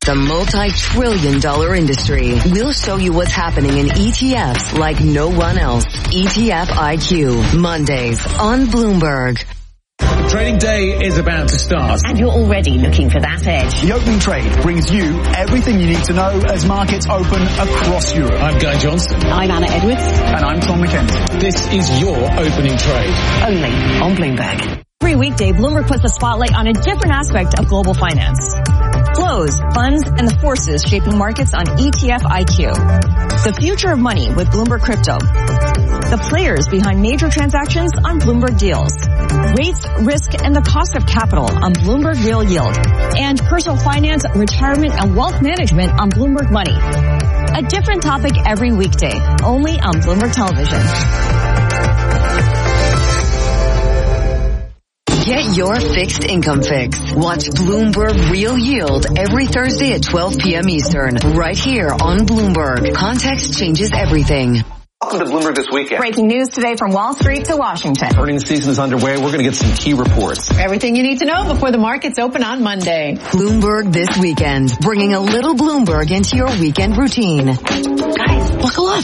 the multi-trillion-dollar industry. We'll show you what's happening in ETFs like no one else. ETF IQ, Mondays on Bloomberg. Trading day is about to start. And you're already looking for that edge. The Opening Trade brings you everything you need to know as markets open across Europe. I'm Guy Johnson. I'm Anna Edwards. And I'm Tom McKenzie. This is your Opening Trade. Only on Bloomberg. Every weekday, Bloomberg puts the spotlight on a different aspect of global finance. Flows, funds, and the forces shaping markets on ETF IQ. The future of money with Bloomberg Crypto. The players behind major transactions on Bloomberg Deals. Rates, risk, and the cost of capital on Bloomberg Real Yield. And personal finance, retirement, and wealth management on Bloomberg Money. A different topic every weekday, only on Bloomberg Television. Get your fixed income fix. Watch Bloomberg Real Yield every Thursday at 12 p.m. Eastern, right here on Bloomberg. Context changes everything. Welcome to Bloomberg This Weekend. Breaking news today from Wall Street to Washington. Earnings season is underway. We're going to get some key reports. Everything you need to know before the markets open on Monday. Bloomberg This Weekend, bringing a little Bloomberg into your weekend routine. Guys, buckle up.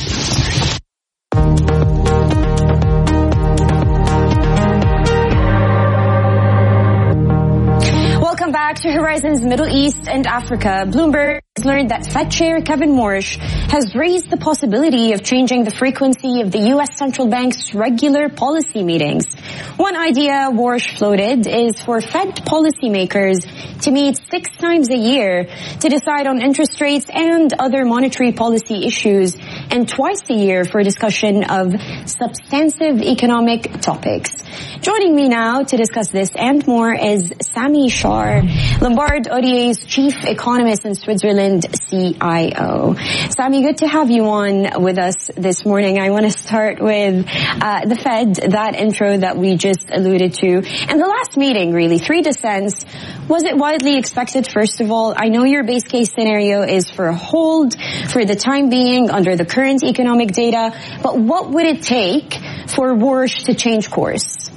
Welcome back to Horizons Middle East and Africa. Bloomberg has learned that Fed Chair Kevin Warsh has raised the possibility of changing the frequency of the U.S. Central Bank's regular policy meetings. One idea Warsh floated is for Fed policymakers to meet 6 times a year to decide on interest rates and other monetary policy issues, and twice a year for discussion of substantive economic topics. Joining me now to discuss this and more is Sami Shar, Lombard Odier's chief economist and Switzerland CIO. Sami, good to have you on with us this morning. I want to start with the Fed, that intro that we just alluded to. And the last meeting, really, 3 dissents. Was it widely expected, first of all? I know your base case scenario is for a hold for the time being under the current economic data, but what would it take for Warsh to change course?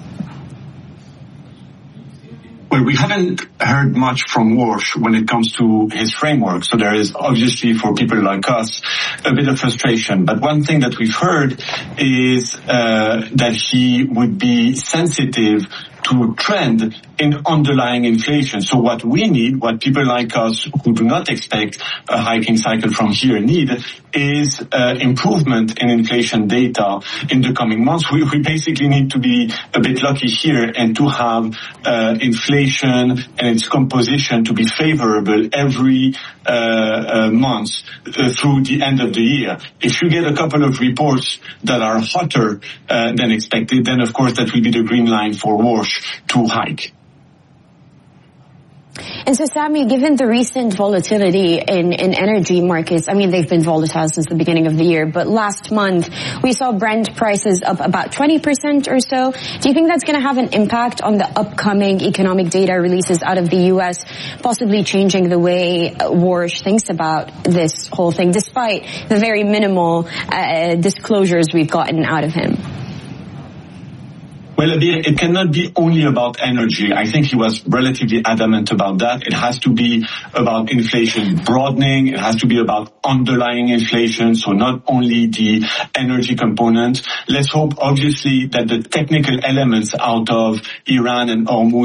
Well, we haven't heard much from Warsh when it comes to his framework, so there is obviously for people like us a bit of frustration. But one thing that we've heard is that he would be sensitive to trend in underlying inflation. So what we need, what people like us who do not expect a hiking cycle from here need, is improvement in inflation data in the coming months. We basically need to be a bit lucky here and to have inflation and its composition to be favorable every month through the end of the year. If you get a couple of reports that are hotter than expected, then of course that will be the green line for Warsh to hike. And so, Sami, given the recent volatility in energy markets, I mean, they've been volatile since the beginning of the year, but last month we saw Brent prices up about 20% or so. Do you think that's going to have an impact on the upcoming economic data releases out of the U.S., possibly changing the way Warsh thinks about this whole thing, despite the very minimal disclosures we've gotten out of him? Well, it cannot be only about energy. I think he was relatively adamant about that. It has to be about inflation broadening. It has to be about underlying inflation, so not only the energy component. Let's hope, obviously, that the technical elements out of Iran and Hormuz